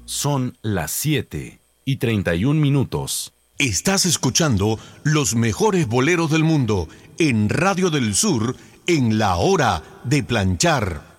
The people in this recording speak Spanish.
Son las 7:31. Estás escuchando los mejores boleros del mundo en Radio del Sur en La Hora de Planchar.